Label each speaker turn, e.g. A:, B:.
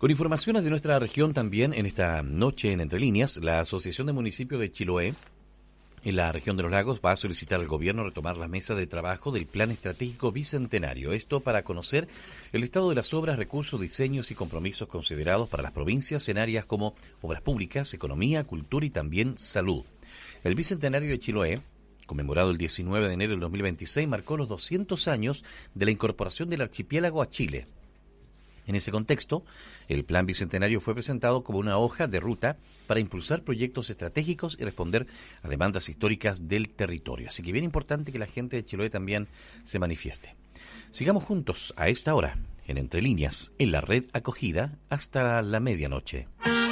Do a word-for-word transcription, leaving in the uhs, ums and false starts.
A: Con informaciones de nuestra región también en esta noche en Entre Líneas, la Asociación de Municipios de Chiloé en la región de los lagos va a solicitar al gobierno retomar la mesa de trabajo del Plan Estratégico Bicentenario. Esto para conocer el estado de las obras, recursos, diseños y compromisos considerados para las provincias en áreas como obras públicas, economía, cultura y también salud. El Bicentenario de Chiloé, conmemorado el diecinueve de enero del dos mil veintiséis, marcó los doscientos años de la incorporación del archipiélago a Chile. En ese contexto, el Plan Bicentenario fue presentado como una hoja de ruta para impulsar proyectos estratégicos y responder a demandas históricas del territorio. Así que bien importante que la gente de Chiloé también se manifieste. Sigamos juntos a esta hora, en Entre Líneas, en la red acogida, hasta la medianoche.